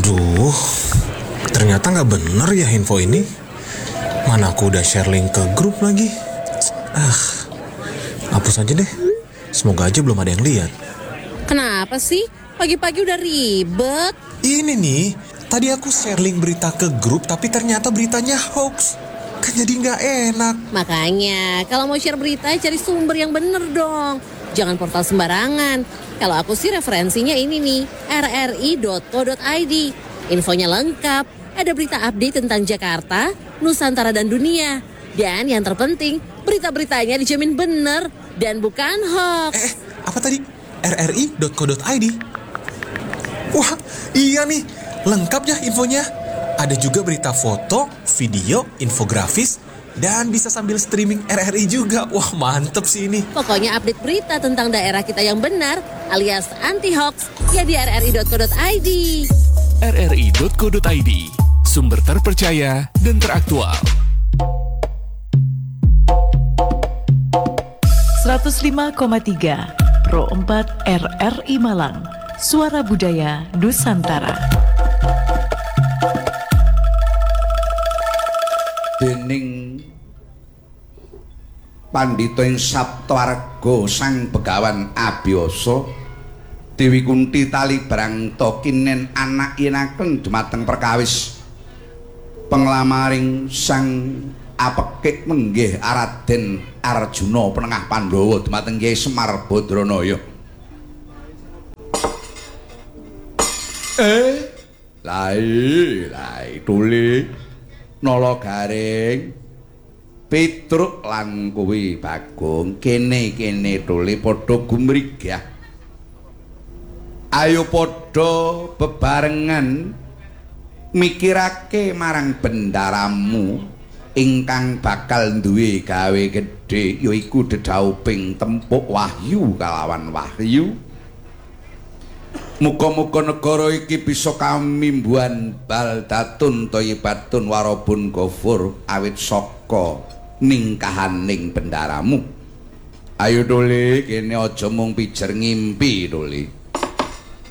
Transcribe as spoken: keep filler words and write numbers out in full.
Aduh, ternyata nggak bener ya info ini. Mana aku udah share link ke grup lagi. Ah, hapus aja deh. Semoga aja belum ada yang lihat. Kenapa sih? Pagi-pagi udah ribet. Ini nih, tadi aku share link berita ke grup tapi ternyata beritanya hoax. Kan jadi nggak enak. Makanya, kalau mau share berita cari sumber yang bener dong. Jangan portal sembarangan. Kalau aku sih referensinya ini nih, r r i dot co dot i d. Infonya lengkap, ada berita update tentang Jakarta, Nusantara dan dunia. Dan yang terpenting, berita-beritanya dijamin bener dan bukan hoax. Eh, apa tadi? r r i dot co dot i d. Wah, iya nih, lengkap ya infonya. Ada juga berita foto, video, infografis, dan bisa sambil streaming R R I juga. Wah, mantep sih ini. Pokoknya update berita tentang daerah kita yang benar, alias anti-hoax, ya di r r i dot co dot i d. r r i dot co dot i d, sumber terpercaya dan teraktual. seratus lima koma tiga Pro empat R R I Malang, Suara Budaya Nusantara. Dening Pandhita ing Saptawarga Sang Begawan Abiyasa, Dewi Kunti tali brangta kinen anak yenaken dumateng perkawis penglamaring Sang apekik menggih Raden Arjuna penengah Pandhawa dumateng Kyai Semar Badranaya. Eh, lai lai tuli Nala Garing, Petruk lan kuwi Bagong, kene-kene tuli padha gumrigah. Ayo padha bebarengan mikirake marang bendaramu ingkang bakal duwe gawe gedhe, yaiku dedhauping tempuk wahyu kalawan wahyu. Muga-muga negara iki bisa kamimbuhan baldatun thayyibatun warabun ghafur awit saka ningkahaning bendaramu. Ayo Duli, kene aja mung pijer ngimpi Duli.